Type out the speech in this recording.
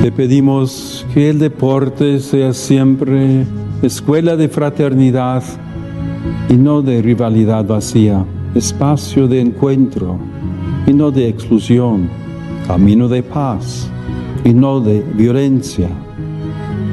Le pedimos que el deporte sea siempre escuela de fraternidad y no de rivalidad vacía, espacio de encuentro y no de exclusión, camino de paz y no de violencia,